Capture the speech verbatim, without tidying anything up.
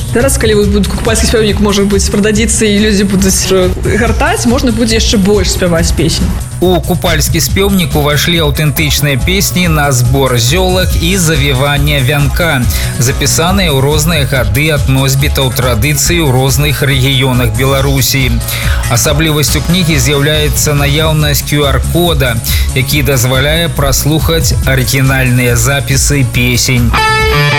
Зараз, калі вот будзе купальскі спевнік, можа быць, прададзіцца і людзі будуць гартаць, можна будзе яшчэ больш спяваць песень. У купальскі спевнік увайшлі аўтэнтычныя песні на збор зёлак і завіванне вянка, запісаныя ў розныя гады ад носьбітаў традыцыі ў розных рэгіёнах Беларусі. Асаблівасцю кнігі з'яўляецца наяўнасць кью ар-кода, які дазваляе праслухаць арыгінальныя запісы песень.